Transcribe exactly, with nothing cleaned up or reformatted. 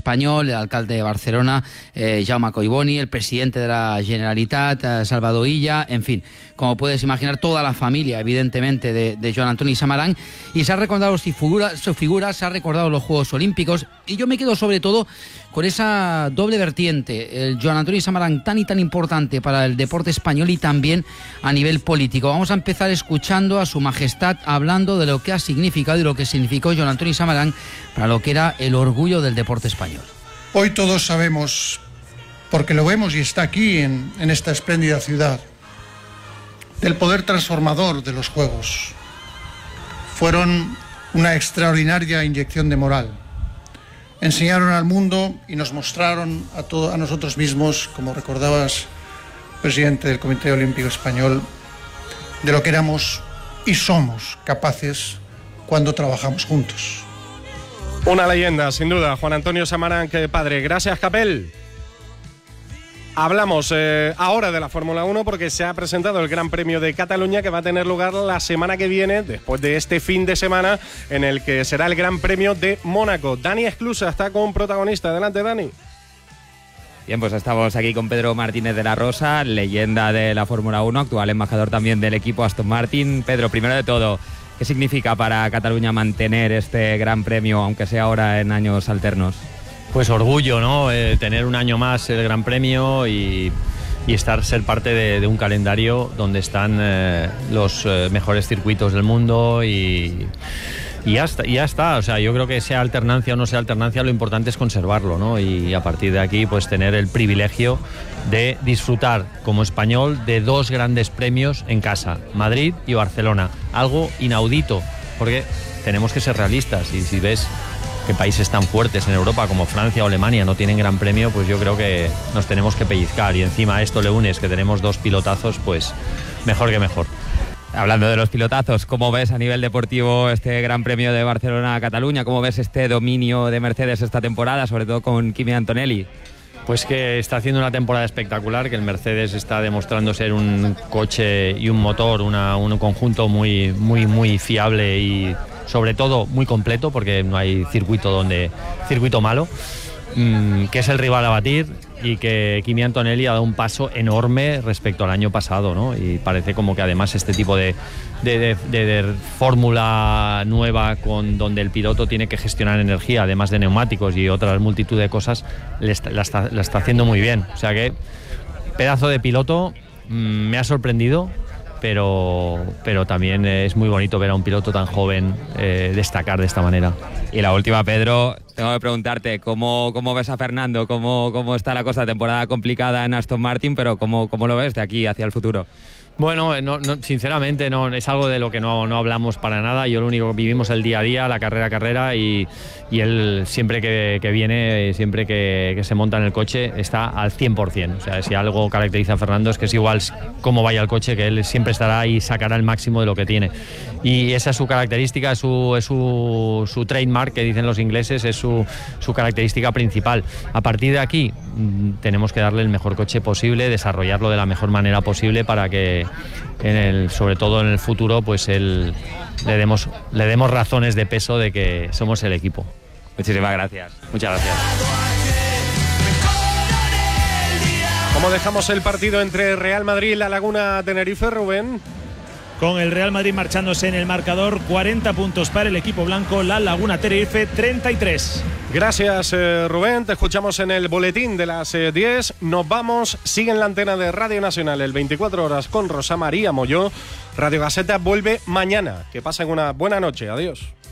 español, el alcalde de Barcelona, eh, Jaume Collboni, el presidente de la Generalitat, eh, Salvador Illa, en fin, como puedes imaginar, toda la familia, evidentemente, de, de Joan Antoni Samaranch, y se ha recordado su figura, su figura, se ha recordado los Juegos Olímpicos, y yo me quedo sobre todo con esa doble vertiente, el Joan Antoni Samaranch tan y tan importante para el deporte español y también a nivel político. Vamos a empezar escuchando a su majestad hablando de lo que ha significado y lo que significó Joan Antoni Samaranch para lo que era el orgullo del deporte español. Hoy todos sabemos, porque lo vemos y está aquí en, en esta espléndida ciudad, del poder transformador de los Juegos. Fueron una extraordinaria inyección de moral. Enseñaron al mundo y nos mostraron a, todo, a nosotros mismos, como recordabas, presidente del Comité Olímpico Español, de lo que éramos y somos capaces cuando trabajamos juntos. Una leyenda, sin duda, Joan Antoni Samaranch, padre. Gracias, Capel. Hablamos eh, ahora de la Fórmula uno porque se ha presentado el Gran Premio de Cataluña, que va a tener lugar la semana que viene, después de este fin de semana, en el que será el Gran Premio de Mónaco. Dani Esclusa está con protagonista. Adelante, Dani. Bien, pues estamos aquí con Pedro Martínez de la Rosa, leyenda de la Fórmula uno, actual embajador también del equipo Aston Martin. Pedro, primero de todo, ¿qué significa para Cataluña mantener este Gran Premio, aunque sea ahora en años alternos? Pues orgullo, ¿no? Eh, tener un año más el Gran Premio y, y estar, ser parte de, de un calendario donde están eh, los eh, mejores circuitos del mundo y, y ya está, y ya está. O sea, yo creo que sea alternancia o no sea alternancia, lo importante es conservarlo, ¿no? Y a partir de aquí, pues tener el privilegio de disfrutar como español de dos grandes premios en casa, Madrid y Barcelona. Algo inaudito, porque tenemos que ser realistas y si ves que países tan fuertes en Europa como Francia o Alemania no tienen Gran Premio, pues yo creo que nos tenemos que pellizcar, y encima a esto le unes que tenemos dos pilotazos, pues mejor que mejor. Hablando de los pilotazos, ¿cómo ves a nivel deportivo este Gran Premio de Barcelona-Cataluña? ¿Cómo ves este dominio de Mercedes esta temporada, sobre todo con Kimi Antonelli? Pues que está haciendo una temporada espectacular, que el Mercedes está demostrando ser un coche y un motor, una, un conjunto muy, muy, muy fiable y sobre todo muy completo, porque no hay circuito donde circuito malo, mmm, que es el rival a batir, y que Kimi Antonelli ha dado un paso enorme respecto al año pasado, ¿no? Y parece como que además este tipo de, de, de, de, de fórmula nueva, con donde el piloto tiene que gestionar energía, además de neumáticos y otras multitud de cosas, le está, la, está, la está haciendo muy bien. O sea que pedazo de piloto, mmm, me ha sorprendido. Pero, pero también es muy bonito ver a un piloto tan joven eh, destacar de esta manera. Y la última, Pedro, tengo que preguntarte, ¿cómo, cómo ves a Fernando? ¿Cómo, cómo está la cosa? Temporada complicada en Aston Martin, pero ¿cómo, cómo lo ves de aquí hacia el futuro? Bueno, no, no, sinceramente no, es algo de lo que no, no hablamos para nada. Yo lo único que vivimos el día a día, la carrera a carrera, y, y él siempre que, que viene, siempre que, que se monta en el coche, está al cien por ciento. O sea, si algo caracteriza a Fernando es que es igual cómo vaya el coche, que él siempre estará y sacará el máximo de lo que tiene. Y esa es su característica, es su, es su, su trademark, que dicen los ingleses, es su, su característica principal. A partir de aquí tenemos que darle el mejor coche posible, desarrollarlo de la mejor manera posible para que en el, sobre todo en el futuro, pues él, le demos le demos razones de peso de que somos el equipo. Muchísimas gracias. Muchas gracias. ¿Cómo dejamos el partido entre Real Madrid y La Laguna Tenerife, Rubén? Con el Real Madrid marchándose en el marcador, cuarenta puntos para el equipo blanco, La Laguna Tenerife treinta y tres. Gracias, eh, Rubén. Te escuchamos en el boletín de las eh, diez. Nos vamos. Sigue en la antena de Radio Nacional el veinticuatro horas con Rosa María Molló. Radio Gaceta vuelve mañana. Que pasen una buena noche. Adiós.